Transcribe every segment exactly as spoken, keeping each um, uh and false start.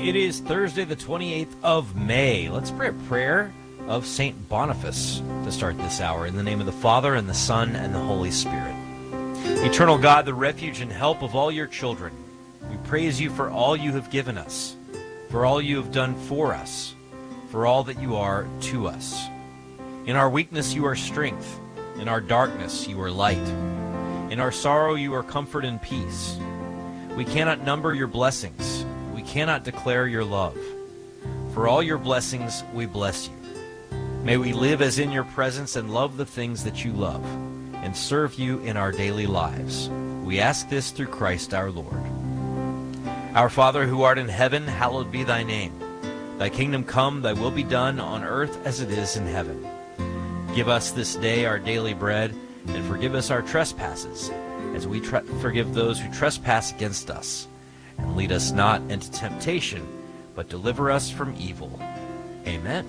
It is Thursday, the twenty-eighth of May. Let's pray a prayer of Saint Boniface to start this hour. In the name of the Father, and the Son, and the Holy Spirit. Eternal God, the refuge and help of all your children, we praise you for all you have given us, for all you have done for us, for all that you are to us. In our weakness you are strength. In our darkness you are light. In our sorrow you are comfort and peace. We cannot number your blessings. We cannot declare your love. For all your blessings, we bless you. May we live as in your presence and love the things that you love, and serve you in our daily lives. We ask this through Christ our Lord. Our Father, who art in heaven, hallowed be thy name. Thy kingdom come, thy will be done on earth as it is in heaven. Give us this day our daily bread, and forgive us our trespasses, as we tre- forgive those who trespass against us. And lead us not into temptation, but deliver us from evil. Amen.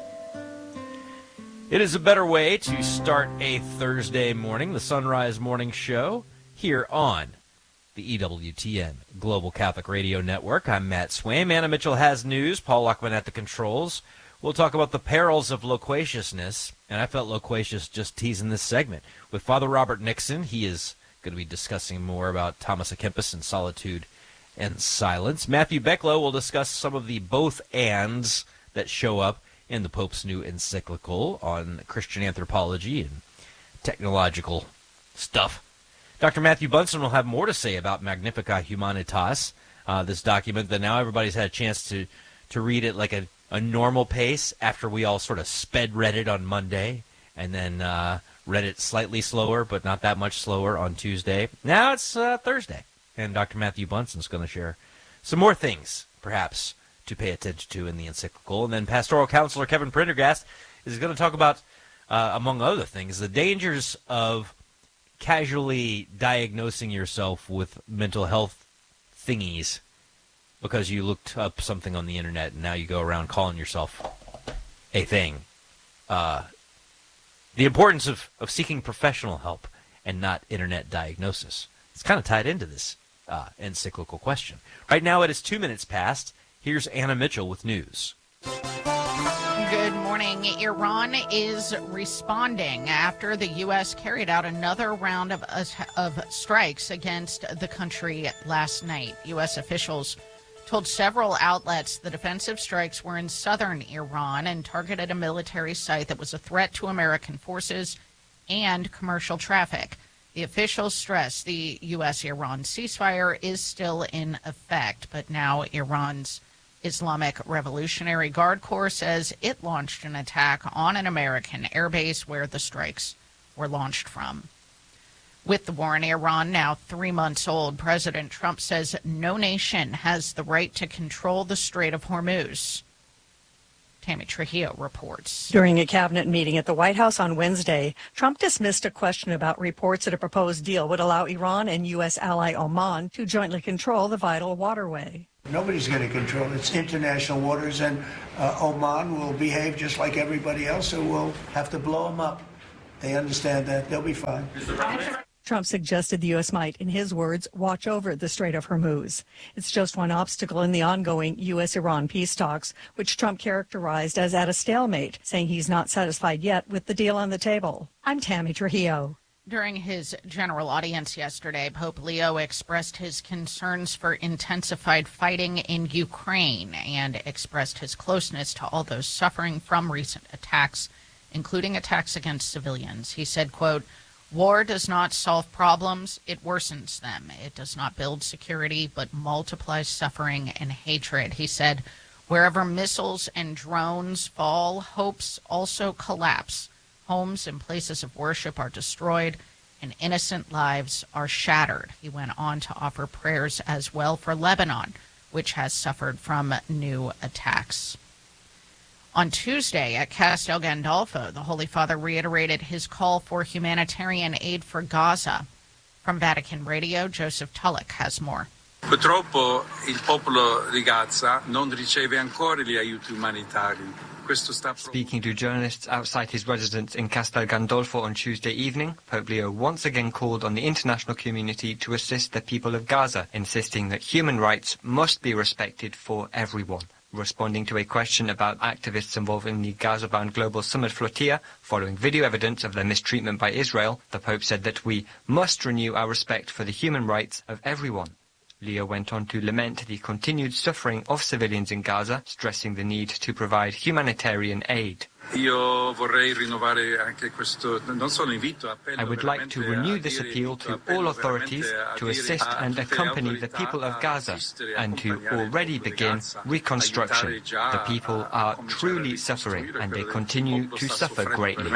It is a better way to start a Thursday morning, the Sunrise Morning Show, here on the E W T N Global Catholic Radio Network. I'm Matt Swaim. Anna Mitchell has news. Paul Luckman at the controls. We'll talk about the perils of loquaciousness, and I felt loquacious just teasing this segment. With Father Robert Nixon, he is going to be discussing more about Thomas à Kempis and solitude and silence. Matthew Becklow will discuss some of the both ands that show up in the Pope's new encyclical on Christian anthropology and technological stuff. Doctor Matthew Bunson will have more to say about Magnificat Humanitas, uh, this document that now everybody's had a chance to, to read at like a, a normal pace after we all sort of sped read it on Monday and then uh, read it slightly slower, but not that much slower on Tuesday. Now it's uh, Thursday. And Doctor Matthew Bunson's going to share some more things, perhaps, to pay attention to in the encyclical. And then Pastoral Counselor Kevin Prendergast is going to talk about, uh, among other things, the dangers of casually diagnosing yourself with mental health thingies because you looked up something on the internet and now you go around calling yourself a thing. Uh, the importance of, of seeking professional help and not internet diagnosis. It's kind of tied into this Uh, encyclical question. Right now it is two minutes past. Here's Anna Mitchell with news. Good morning. Iran is responding after the U S carried out another round of, of strikes against the country last night. U S officials told several outlets the defensive strikes were in southern Iran and targeted a military site that was a threat to American forces and commercial traffic. The officials stress the U S-Iran ceasefire is still in effect, but now Iran's Islamic Revolutionary Guard Corps says it launched an attack on an American airbase where the strikes were launched from. With the war in Iran now three months old, President Trump says no nation has the right to control the Strait of Hormuz. Tammy Trujillo reports. During a cabinet meeting at the White House on Wednesday, Trump dismissed a question about reports that a proposed deal would allow Iran and U S ally Oman to jointly control the vital waterway. Nobody's going to control it. It's international waters, and uh, Oman will behave just like everybody else, so we'll have to blow them up. They understand that. They'll be fine. Trump suggested the U S might, in his words, watch over the Strait of Hormuz. It's just one obstacle in the ongoing U S-Iran peace talks, which Trump characterized as at a stalemate, saying he's not satisfied yet with the deal on the table. I'm Tammy Trujillo. During his general audience yesterday, Pope Leo expressed his concerns for intensified fighting in Ukraine and expressed his closeness to all those suffering from recent attacks, including attacks against civilians. He said, quote, "War does not solve problems, it worsens them. It does not build security, but multiplies suffering and hatred." He said, "Wherever missiles and drones fall, hopes also collapse. Homes and places of worship are destroyed, and innocent lives are shattered." He went on to offer prayers as well for Lebanon, which has suffered from new attacks. On Tuesday at Castel Gandolfo, the Holy Father reiterated his call for humanitarian aid for Gaza. From Vatican Radio, Joseph Tulloch has more. Purtroppo il popolo di Gaza non riceve ancora gli aiuti umanitari Speaking to journalists outside his residence in Castel Gandolfo on Tuesday evening, Pope Leo once again called on the international community to assist the people of Gaza, insisting that human rights must be respected for everyone. Responding to a question about activists involved in the Gaza-bound Global Summit flotilla following video evidence of their mistreatment by Israel, the Pope said that we must renew our respect for the human rights of everyone. Leo went on to lament the continued suffering of civilians in Gaza, stressing the need to provide humanitarian aid. I would like to renew this appeal to all authorities to assist and accompany the people of Gaza and to already begin reconstruction. The people are truly suffering and they continue to suffer greatly.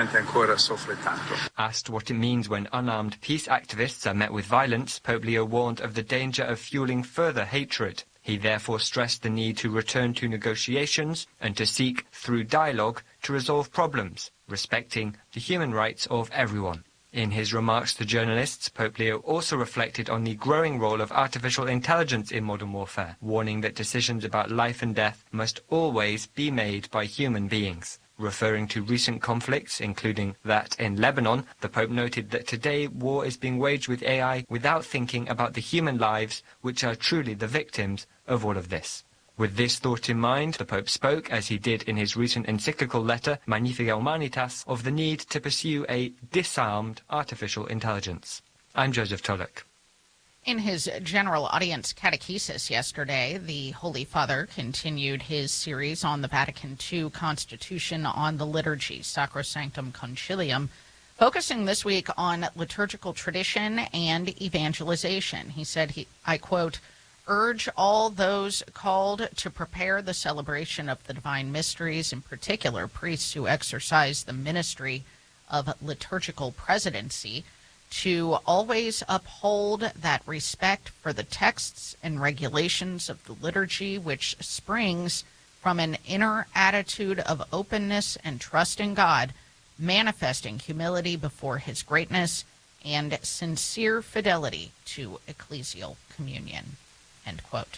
Asked what it means when unarmed peace activists are met with violence, Pope Leo warned of the danger of fueling further hatred. He therefore stressed the need to return to negotiations and to seek, through dialogue, to resolve problems, respecting the human rights of everyone. In his remarks to journalists, Pope Leo also reflected on the growing role of artificial intelligence in modern warfare, warning that decisions about life and death must always be made by human beings. Referring to recent conflicts, including that in Lebanon, the Pope noted that today war is being waged with A I without thinking about the human lives which are truly the victims of all of this. With this thought in mind, the Pope spoke, as he did in his recent encyclical letter, Magnifica Humanitas, of the need to pursue a disarmed artificial intelligence. I'm Joseph Tulloch. In his general audience catechesis yesterday, the Holy Father continued his series on the Vatican two Constitution on the Liturgy, Sacrosanctum Concilium, focusing this week on liturgical tradition and evangelization. He said, he, I quote, urge all those called to prepare the celebration of the divine mysteries, in particular priests who exercise the ministry of liturgical presidency, to always uphold that respect for the texts and regulations of the liturgy which springs from an inner attitude of openness and trust in God, manifesting humility before his greatness and sincere fidelity to ecclesial communion, end quote.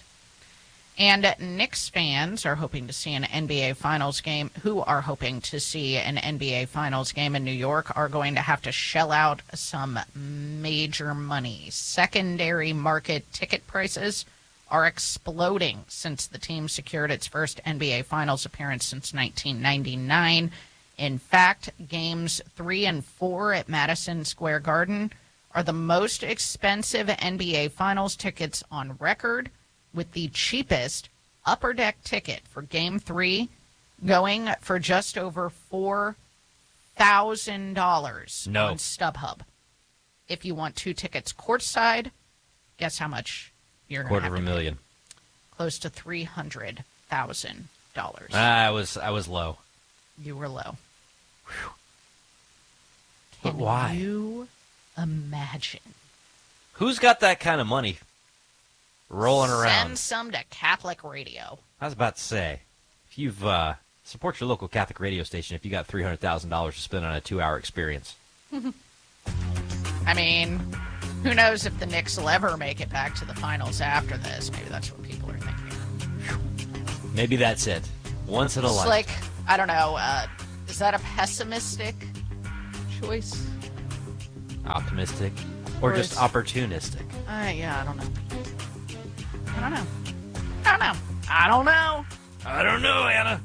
And Knicks fans are hoping to see an N B A Finals game, who are hoping to see an N B A Finals game in New York, are going to have to shell out some major money. Secondary market ticket prices are exploding since the team secured its first N B A Finals appearance since nineteen ninety-nine. In fact, games three and four at Madison Square Garden are the most expensive N B A Finals tickets on record, with the cheapest upper deck ticket for Game three going for just over four thousand dollars no. on StubHub. If you want two tickets courtside, guess how much you're going to Quarter have of a to million. pay? Close to three hundred thousand dollars. I was I was low. You were low. Whew. Can But why? you imagine? Who's got that kind of money rolling around? Send some to Catholic Radio. I was about to say, if you've uh, support your local Catholic radio station if you got three hundred thousand dollars to spend on a two-hour experience. I mean, who knows if the Knicks will ever make it back to the finals after this? Maybe that's what people are thinking. Maybe that's it. Once in a It's life. like, I don't know, uh, is that a pessimistic choice? Optimistic. Or, Or just is- opportunistic. Uh, yeah, I don't know. I don't know. I don't know. I don't know. I don't know, Anna.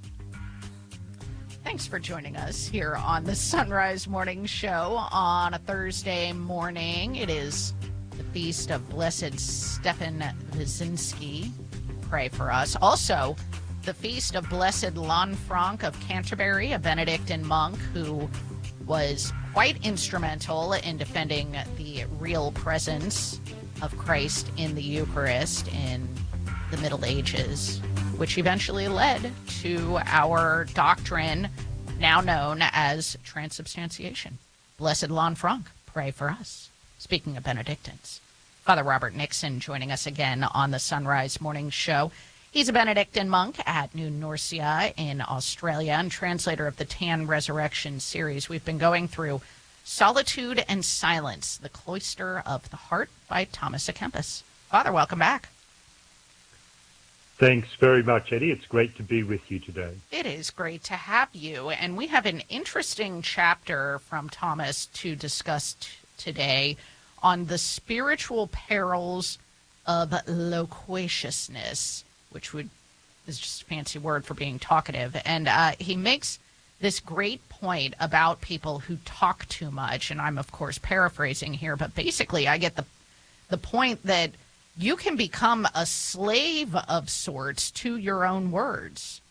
Thanks for joining us here on the Sunrise Morning Show on a Thursday morning. It is the feast of Blessed Stefan Wyszynski. Pray for us. Also, the feast of Blessed Lanfranc of Canterbury, a Benedictine monk who was quite instrumental in defending the real presence of Christ in the Eucharist in the Middle Ages, which eventually led to our doctrine now known as transubstantiation. Blessed Lanfranc, pray for us. Speaking of Benedictines, Father Robert Nixon joining us again on the Sunrise Morning Show. He's a Benedictine monk at New Norcia in Australia and translator of the Tan Resurrection series. We've been going through Solitude and Silence, the Cloister of the Heart by Thomas à Kempis. Father, welcome back. Thanks very much, Eddie. It's great to be with you today. It is great to have you. And we have an interesting chapter from Thomas to discuss t- today on the spiritual perils of loquaciousness, which would is just a fancy word for being talkative. And uh, he makes this great point about people who talk too much. And I'm, of course, paraphrasing here, but basically I get the the point that you can become a slave of sorts to your own words.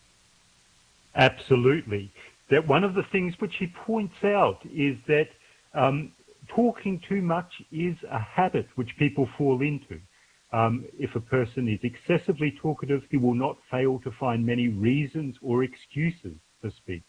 Absolutely. That one of the things which he points out is that um, talking too much is a habit which people fall into. Um, if a person is excessively talkative, he will not fail to find many reasons or excuses for speech,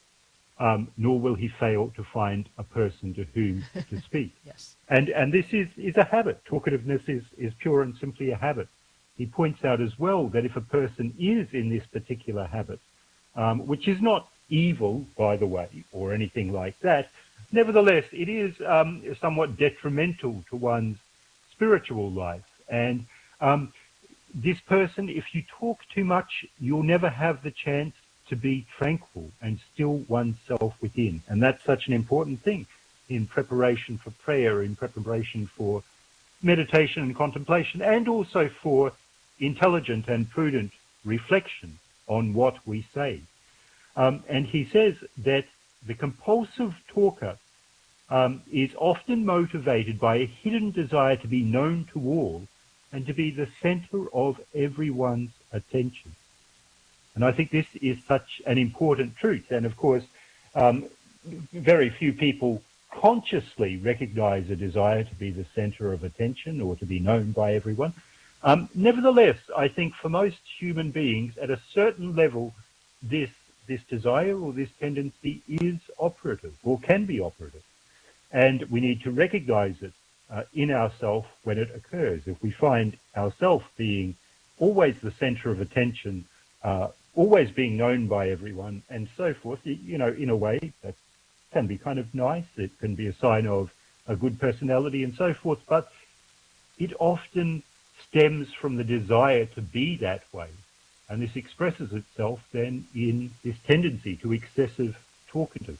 um, nor will he fail to find a person to whom to speak. Yes. And and this is, is a habit. Talkativeness is, is pure and simply a habit. He points out as well that if a person is in this particular habit, um, which is not evil, by the way, or anything like that, nevertheless, it is um, somewhat detrimental to one's spiritual life. And um, this person, if you talk too much, you'll never have the chance to be tranquil and still oneself within. And that's such an important thing in preparation for prayer, in preparation for meditation and contemplation, and also for intelligent and prudent reflection on what we say. Um, and he says that the compulsive talker um, is often motivated by a hidden desire to be known to all and to be the center of everyone's attention. And I think this is such an important truth. And of course, um, very few people consciously recognize a desire to be the center of attention or to be known by everyone. Um, nevertheless, I think for most human beings, at a certain level, this this desire or this tendency is operative or can be operative. And we need to recognize it uh, in ourselves when it occurs. If we find ourselves being always the center of attention, uh, always being known by everyone, and so forth, you know, in a way, that can be kind of nice. It can be a sign of a good personality and so forth, but it often stems from the desire to be that way. And this expresses itself then in this tendency to excessive talkativeness.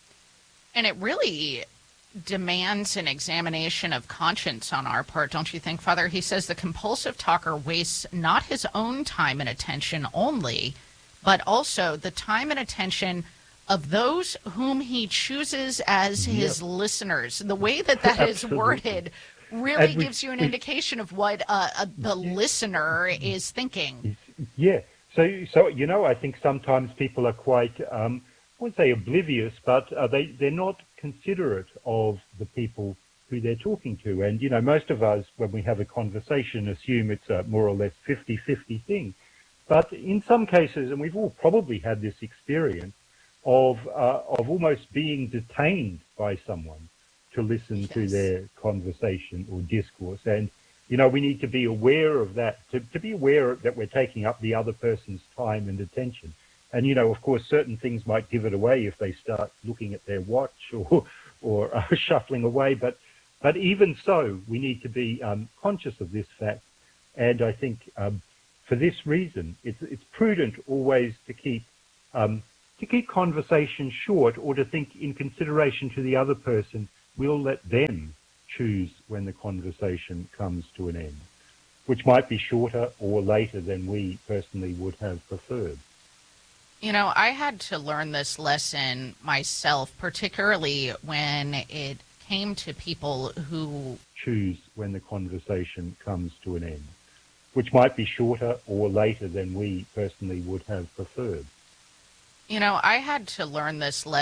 And it really demands an examination of conscience on our part, don't you think, Father? He says the compulsive talker wastes not his own time and attention only, but also the time and attention of those whom he chooses as his yep. listeners. The way that that is worded really we, gives you an we, indication of what uh, uh, the yeah. listener is thinking. Yeah. So, so you know, I think sometimes people are quite, um, I wouldn't say oblivious, but uh, they, they're not considerate of the people who they're talking to. And, you know, most of us, when we have a conversation, assume it's a more or less fifty-fifty thing. But in some cases, and we've all probably had this experience, of uh, of almost being detained by someone to listen yes. to their conversation or discourse. And, you know, we need to be aware of that, to, to be aware that we're taking up the other person's time and attention. And, you know, of course, certain things might give it away if they start looking at their watch or or uh, shuffling away. But but even so, we need to be um, conscious of this fact. And I think um, for this reason, it's it's prudent always to keep um, to keep conversation short, or to think in consideration to the other person, we'll let them choose when the conversation comes to an end, which might be shorter or later than we personally would have preferred. You know, I had to learn this lesson myself, particularly when it came to people who choose when the conversation comes to an end, which might be shorter or later than we personally would have preferred. You know, I had to learn this lesson